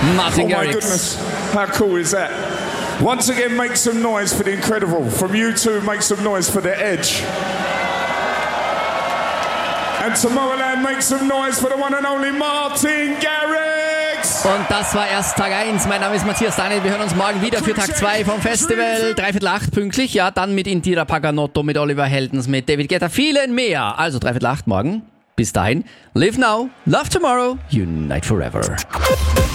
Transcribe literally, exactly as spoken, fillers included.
Martin Oh my Garrix. goodness, how cool is that? Once again, make some noise for the Incredible. From you two, make some noise for the Edge. And Tomorrowland, make some noise for the one and only Martin Garrix. Und das war erst Tag eins. Mein Name ist Matthias Daniel. Wir hören uns morgen wieder für Tag zwei vom Festival. Dreiviertel acht pünktlich. Ja, dann mit Indira Paganotto, mit Oliver Heldens, mit David Guetta, vielen mehr. Also dreiviertel acht morgen. Bis dahin. Live now, love tomorrow, unite forever.